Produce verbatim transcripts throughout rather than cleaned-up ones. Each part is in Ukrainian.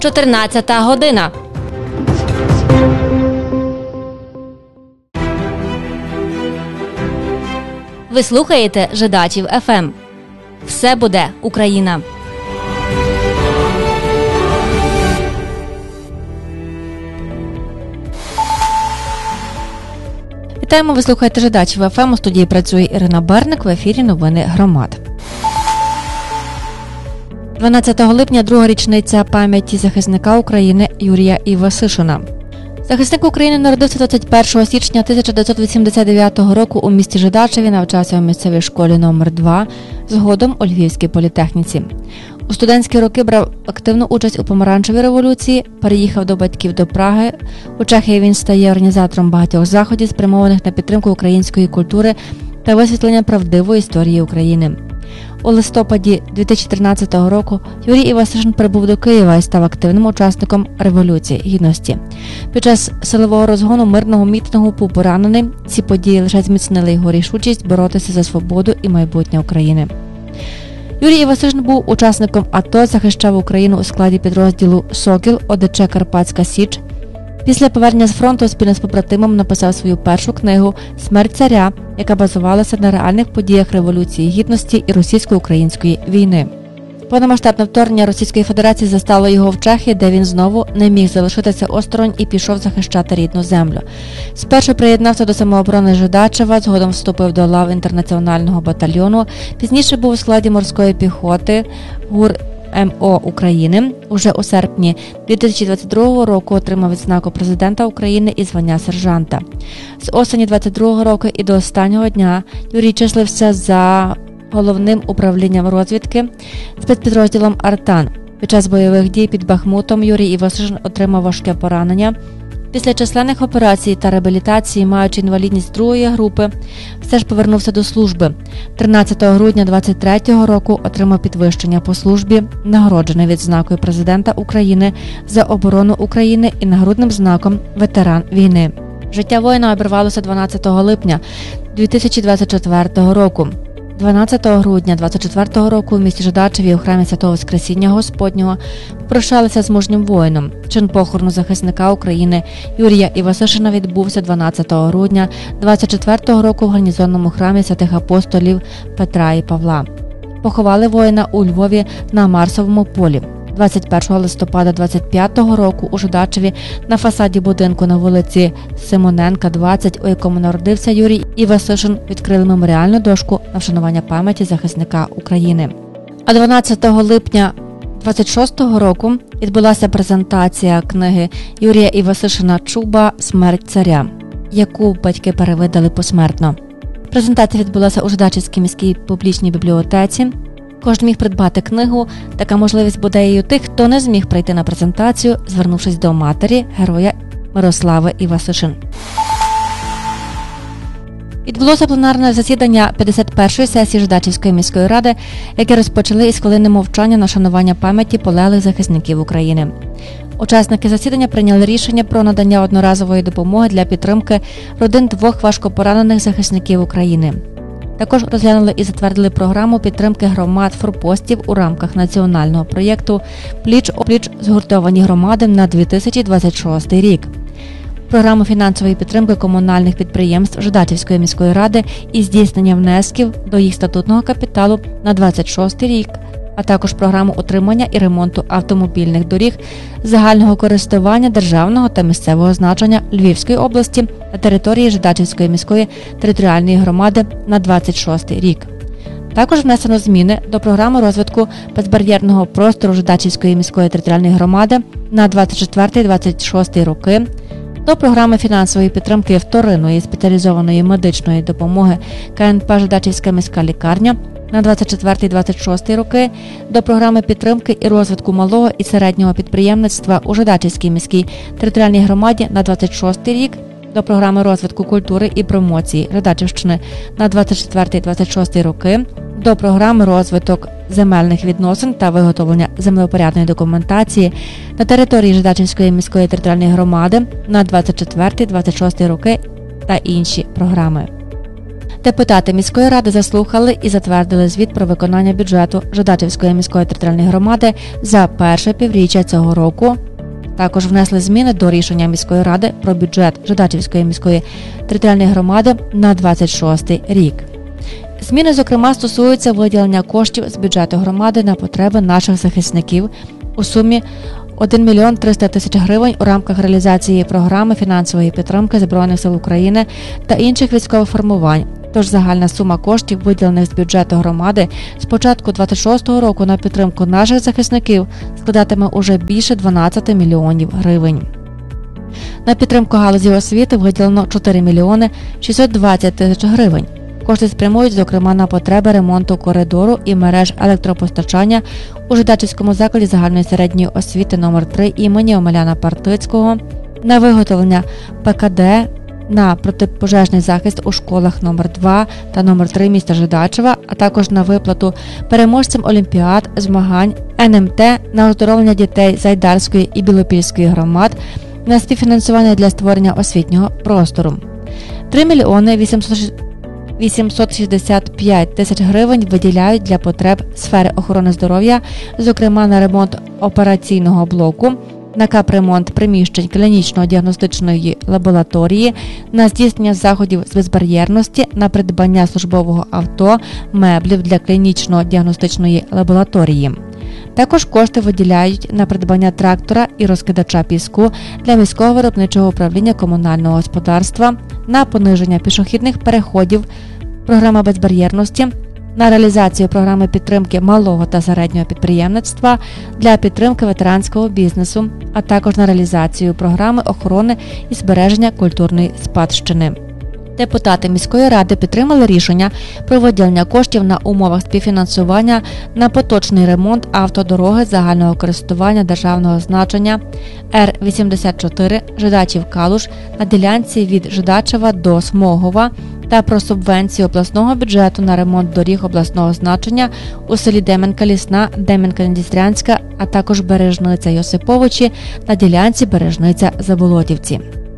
чотирнадцята година. Ви слухаєте Жидачів еф ем. Все буде Україна. Вітаємо, ви слухаєте Жидачів еф ем. У студії працює Ірина Берник, в ефірі новини громад. дванадцятого липня – друга річниця пам'яті захисника України Юрія Івасишина. Захисник України народився двадцять першого січня тисяча дев'ятсот вісімдесят дев'ятого року у місті Жидачеві, навчався у місцевій школі номер два, згодом у Львівській політехніці. У студентські роки брав активну участь у помаранчевій революції, переїхав до батьків до Праги. У Чехії він стає організатором багатьох заходів, спрямованих на підтримку української культури та висвітлення правдивої історії України. У листопаді дві тисячі тринадцятого року Юрій Івасишин прибув до Києва і став активним учасником Революції Гідності. Під час силового розгону мирного мітингу був поранений. Ці події лише зміцнили його рішучість боротися за свободу і майбутнє України. Юрій Івасишин був учасником АТО, захищав Україну у складі підрозділу «Сокіл» О Де Че Карпатська Січ. Після повернення з фронту спільно з побратимом написав свою першу книгу «Смерть царя», яка базувалася на реальних подіях Революції Гідності і російсько-української війни. Повномасштабне вторгнення Російської Федерації застало його в Чехії, де він знову не міг залишитися осторонь і пішов захищати рідну землю. Спершу приєднався до самооборони Жидачева, згодом вступив до лав інтернаціонального батальйону, пізніше був у складі морської піхоти ГУР Ем О України. Уже у серпні дві тисячі двадцять другого року отримав відзнаку президента України і звання сержанта. З осені двадцять другого року і до останнього дня Юрій числився за головним управлінням розвідки спецпідрозділом «Артан». Під час бойових дій під Бахмутом Юрій Івасишин отримав важке поранення. Після численних операцій та реабілітації, маючи інвалідність другої групи, все ж повернувся до служби. тринадцятого грудня двадцять третього року отримав підвищення по службі, нагороджений відзнакою президента України за оборону України і нагрудним знаком «Ветеран війни». Життя воїна обірвалося дванадцятого липня дві тисячі двадцять четвертого року. дванадцятого грудня двадцять четвертого року у місті Жидачеві у храмі Святого Воскресіння Господнього попрощалися з мужнім воїном. Чин похорону захисника України Юрія Івасишина відбувся дванадцятого грудня двадцять четвертого року в гарнізонному храмі святих апостолів Петра і Павла. Поховали воїна у Львові на Марсовому полі. двадцять першого листопада двадцять п'ятого року у Жидачеві на фасаді будинку на вулиці Симоненка, двадцять, у якому народився Юрій Івасишин, відкрили меморіальну дошку на вшанування пам'яті захисника України. А дванадцятого липня двадцять шостого року відбулася презентація книги Юрія Івасишина «Чуба. Смерть царя», яку батьки перевидали посмертно. Презентація відбулася у Жидачівській міській публічній бібліотеці. Кожен міг придбати книгу. Така можливість буде і у тих, хто не зміг прийти на презентацію, звернувшись до матері героя Мирослави Івасишин. Відбулося пленарне засідання п'ятдесят першої сесії Жидачівської міської ради, яке розпочали із хвилини мовчання на вшанування пам'яті полеглих захисників України. Учасники засідання прийняли рішення про надання одноразової допомоги для підтримки родин двох важкопоранених захисників України. Також розглянули і затвердили програму підтримки громад форпостів у рамках національного проєкту «Пліч-о-пліч. Згуртовані громади» на дві тисячі двадцять шостий рік. Програму фінансової підтримки комунальних підприємств Жидачівської міської ради і здійснення внесків до їх статутного капіталу на двадцять шостий рік, а також програму утримання і ремонту автомобільних доріг загального користування державного та місцевого значення Львівської області на території Жидачівської міської територіальної громади на двадцять шостий рік. Також внесено зміни до програми розвитку безбар'єрного простору Жидачівської міської територіальної громади на двадцять четвертий - двадцять шостий роки, до програми фінансової підтримки вторинної спеціалізованої медичної допомоги Ка Ен Пе «Жидачівська міська лікарня» на двадцять четвертий - двадцять шостий роки, до програми підтримки і розвитку малого і середнього підприємництва у Жидачівській міській територіальній громаді на двадцять шостий рік, до програми розвитку культури і промоції Жидачівщини на двадцять четвертий - двадцять шостий роки, до програми розвиток земельних відносин та виготовлення землевпорядної документації на території Жидачівської міської територіальної громади на двадцять четвертий - двадцять шостий роки та інші програми. Депутати міської ради заслухали і затвердили звіт про виконання бюджету Жидачівської міської територіальної громади за перше півріччя цього року. Також внесли зміни до рішення міської ради про бюджет Жидачівської міської територіальної громади на двадцять шостий рік. Зміни, зокрема, стосуються виділення коштів з бюджету громади на потреби наших захисників у сумі один мільйон триста тисяч гривень у рамках реалізації програми фінансової підтримки Збройних сил України та інших військових формувань. Тож загальна сума коштів, виділених з бюджету громади з початку двадцять шостого року на підтримку наших захисників, складатиме уже більше дванадцять мільйонів гривень. На підтримку галузі освіти виділено чотири мільйони шістсот двадцять тисяч гривень. Кошти спрямують, зокрема, на потреби ремонту коридору і мереж електропостачання у Жидачівському закладі загальної середньої освіти номер три імені Омеляна Партицького, на виготовлення Пе Ка Де, на протипожежний захист у школах номер два та номер три міста Жидачева, а також на виплату переможцям олімпіад, змагань, Ен Ем Те, на оздоровлення дітей Зайдарської і Білопільської громад, на співфінансування для створення освітнього простору. три мільйони вісімсот шістдесят п'ять тисяч гривень виділяють для потреб сфери охорони здоров'я, зокрема на ремонт операційного блоку, на капремонт приміщень клінічно-діагностичної лабораторії, на здійснення заходів з безбар'єрності, на придбання службового авто, меблів для клінічно-діагностичної лабораторії. Також кошти виділяють на придбання трактора і розкидача піску для міського виробничого управління комунального господарства, на пониження пішохідних переходів, програма безбар'єрності, на реалізацію програми підтримки малого та середнього підприємництва для підтримки ветеранського бізнесу, а також на реалізацію програми охорони і збереження культурної спадщини. Депутати міської ради підтримали рішення про виділення коштів на умовах співфінансування на поточний ремонт автодороги загального користування державного значення Ер вісімдесят чотири Жидачів-Калуш на ділянці від Жидачева до Смогова та про субвенцію обласного бюджету на ремонт доріг обласного значення у селі Деменка-Лісна, Деменка-Надістрянська, а також Бережниця-Йосиповичі на ділянці Бережниця-Заболотівці.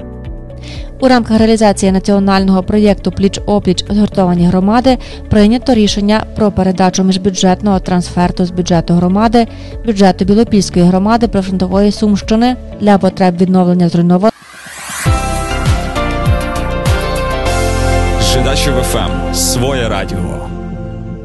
У рамках реалізації національного проєкту «Пліч-опліч. Згуртовані громади» прийнято рішення про передачу міжбюджетного трансферту з бюджету громади, бюджету Білопільської громади прифронтової Сумщини для потреб відновлення зруйнованого. Жидачів еф ем. Своє радіо.